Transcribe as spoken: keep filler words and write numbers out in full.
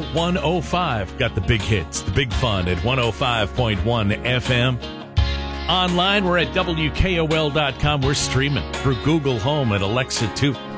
one oh five. Got the big hits, the big fun at one oh five point one F M. Online, we're at W K O L dot com. We're streaming through Google Home and Alexa, too.